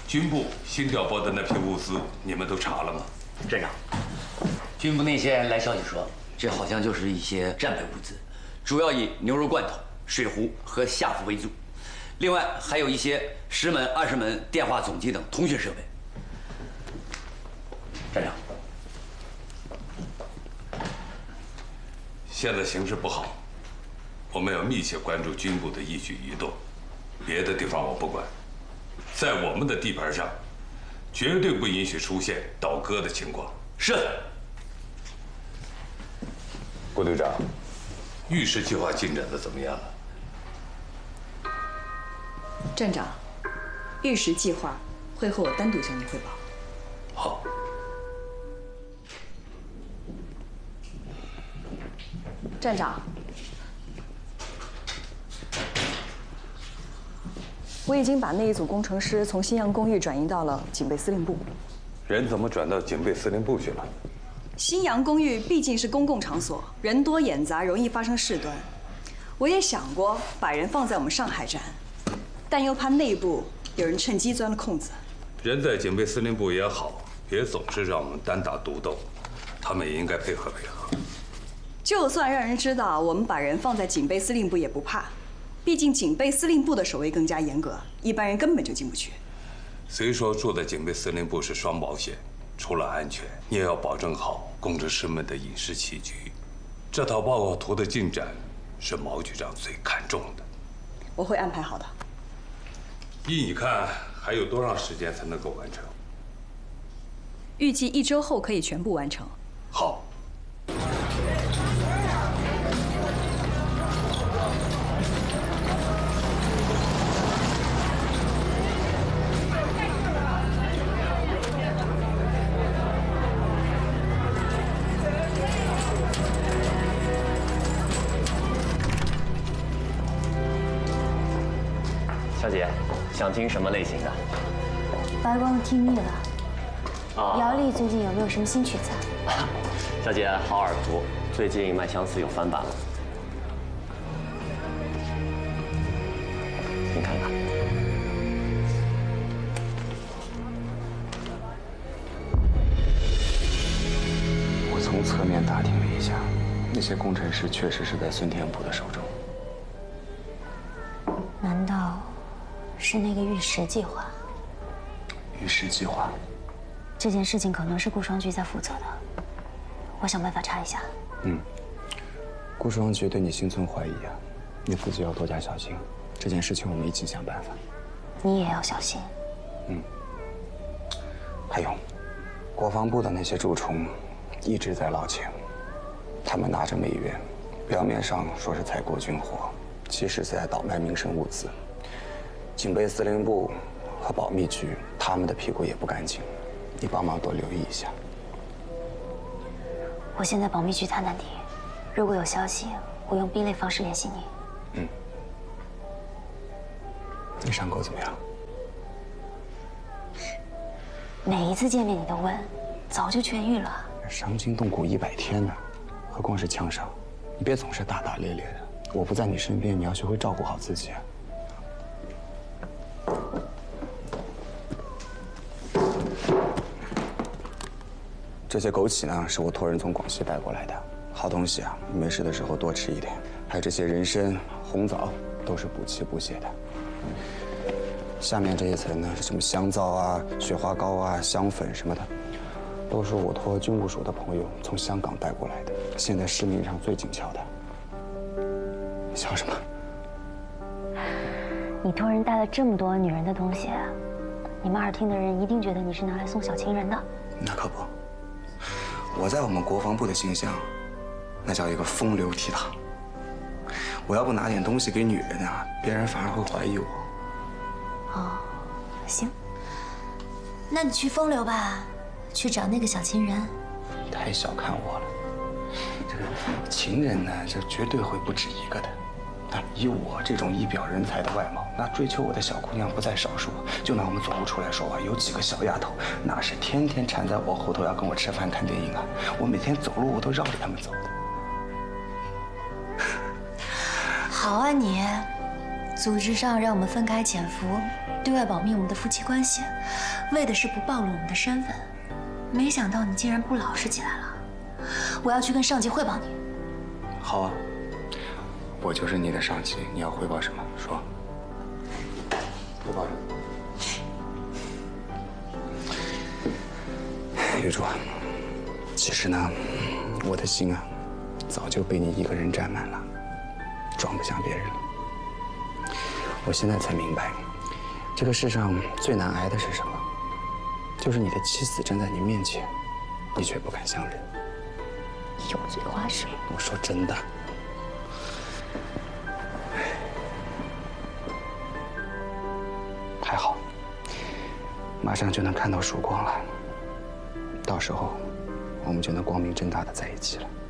军部新调拨的那批物资，你们都查了吗？ 站长，军部内线来消息说，这好像就是一些战备物资，主要以牛肉罐头、水壶和下服为主，另外还有一些10门、20门电话总机等通讯设备。站长， 现在形势不好，我们要密切关注军部的一举一动。别的地方我不管，在我们的地盘上，绝对不允许出现倒戈的情况。 是。 郭队长，玉石计划进展的怎么样了？ 站长，玉石计划会和我单独向您汇报。 好。 站长，我已经把那一组工程师从新阳公寓转移到了警备司令部。 人怎么转到警备司令部去了？ 新阳公寓毕竟是公共场所，人多眼杂，容易发生事端。我也想过把人放在我们上海站，但又怕内部有人趁机钻了空子。 人在警备司令部也好，别总是让我们单打独斗，他们也应该配合配合。 就算让人知道我们把人放在警备司令部也不怕，毕竟警备司令部的守卫更加严格，一般人根本就进不去。 虽说住在警备司令部是双保险，除了安全，你也要保证好工程师们的饮食起居。这套报告图的进展是毛局长最看重的。 我会安排好的。 依你看，还有多长时间才能够完成？ 预计1周后可以全部完成。 好。 小姐，想听什么类型的？ 白光听腻了。 啊， 姚丽最近有没有什么新曲子啊？ 小姐好耳福，最近《麦相思》有翻版了，您看看。 我从侧面打听了一下，那些工程师确实是在孙天普的手中。 难道是那个玉石计划？ 玉石计划， 这件事情可能是顾双菊在负责的，我想办法查一下。 顾双菊对你心存怀疑啊，你自己要多加小心。这件事情我们一起想办法。 你也要小心。 还有，国防部的那些蛀虫一直在捞钱，他们拿着美元，表面上说是采购军火，其实是在倒卖民生物资。警备司令部和保密局，他们的屁股也不干净，你帮忙多留意一下。 我现在保密局探探底，如果有消息，我用 B 类方式联系你。 你伤口怎么样？ 每一次见面你都问，早就痊愈了。 伤筋动骨100天呢，何况是枪伤？你别总是大大咧咧的。我不在你身边，你要学会照顾好自己啊。这些枸杞呢，是我托人从广西带过来的，好东西啊，没事的时候多吃一点。还有这些人参、红枣，都是补气补血的。下面这一层呢，是什么香皂啊、雪花膏啊、香粉什么的，都是我托军务署的朋友从香港带过来的，现在市面上最紧俏的。你笑什么？ 你托人带了这么多女人的东西，你们耳听的人一定觉得你是拿来送小情人的。 那可不，我在我们国防部的形象，那叫一个风流倜傥。我要不拿点东西给女人啊，别人反而会怀疑我。 哦，行，那你去风流吧，去找那个小情人。 你太小看我了，这个情人呢，这绝对会不止一个的。那以我这种一表人才的外貌，那追求我的小姑娘不在少数。就拿我们总部出来说吧，有几个小丫头，那是天天缠在我后头要跟我吃饭看电影啊。我每天走路我都绕着他们走的。 好啊你，组织上让我们分开潜伏， 对外保密我们的夫妻关系，为的是不暴露我们的身份。没想到你竟然不老实起来了，我要去跟上级汇报你。 好啊，我就是你的上级，你要汇报什么？说。汇报什么？玉珠啊，其实呢，我的心啊，早就被你一个人占满了，装不下别人了。我现在才明白，这个世上最难挨的是什么？就是你的妻子站在你面前，你却不敢相认。 油嘴滑舌。 我说真的。还好，马上就能看到曙光了。到时候，我们就能光明正大的在一起了。